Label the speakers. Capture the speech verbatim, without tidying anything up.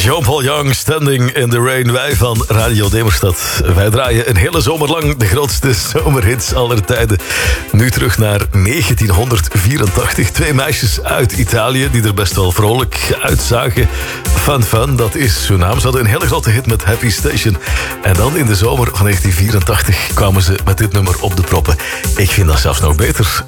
Speaker 1: Jean-Paul Young, Standing in the Rain. Wij van Radio Demerstad. Wij draaien een hele zomer lang de grootste zomerhits aller tijden. Nu terug naar negentienhonderdvierentachtig. Twee meisjes uit Italië die er best wel vrolijk uitzagen. Fun Fun, dat is hun naam. Ze hadden een hele grote hit met Happy Station. En dan in de zomer van negentien vierentachtig kwamen ze met dit nummer op de proppen. Ik vind dat zelfs nog beter.